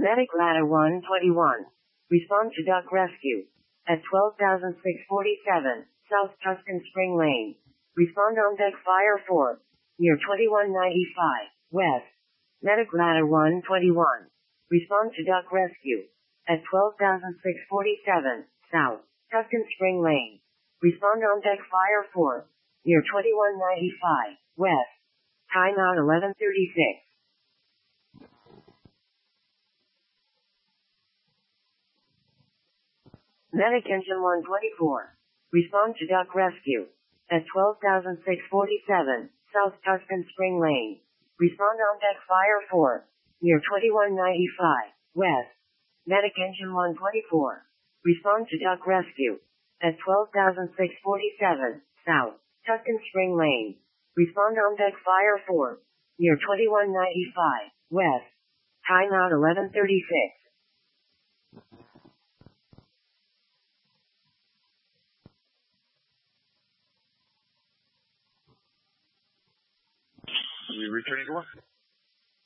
Medic Ladder 121. Respond to duck rescue. At 12,647, South Tuscan Spring Lane. Respond on deck Fire 4. Near 2195, West. Medic Ladder 121. Respond to duck rescue. At 12,647, South Tuscan Spring Lane. Respond on deck Fire 4. Near 2195, West. Timeout 11:36. Medic Engine 124. Respond to duck rescue. At 12,647, South Tuscan Spring Lane. Respond on deck Fire 4. Near 2195, West. Medic Engine 124. Respond to duck rescue. At 12,647, South Tuscan Spring Lane. Respond on deck Fire 4. Near 2195, West. Timeout 11:36. Are we returning to work?